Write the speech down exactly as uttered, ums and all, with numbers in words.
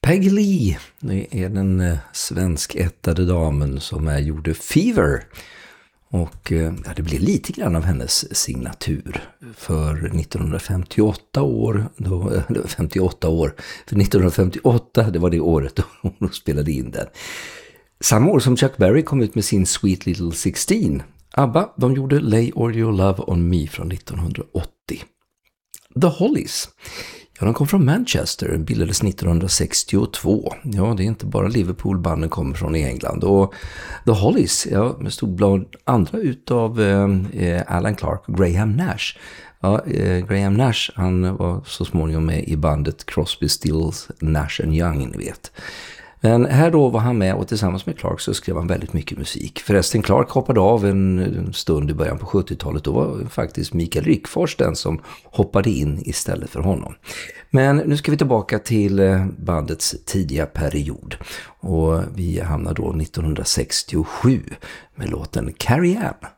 Peggy Lee, det är den eh, svenskättade damen som är gjorde Fever. Och eh, ja, det blir lite grann av hennes signatur. För nittonhundrafemtioåtta år, då, eh, femtioåtta år, för nittonhundrafemtioåtta, det var det året då hon spelade in den. Samma år som Chuck Berry kom ut med sin Sweet Little sexton. ABBA, de gjorde Lay All Your Love On Me från nittonhundraåttio. The Hollies, ja, de kom från Manchester, bildades nittonhundrasextiotvå. Ja, det är inte bara Liverpool-banden kommer från i England. Och The Hollies, ja, med stod bland andra utav eh, Alan Clark och Graham Nash. Ja, eh, Graham Nash, han var så småningom med i bandet Crosby, Stills, Nash and Young, ni vet. Men här då var han med och tillsammans med Clark så skrev han väldigt mycket musik. Förresten, Clark hoppade av en stund i början på sjuttiotalet. Då var faktiskt Mikael Rickfors den som hoppade in istället för honom. Men nu ska vi tillbaka till bandets tidiga period. Och vi hamnar då nittonhundrasextiosju med låten Carrie Ann.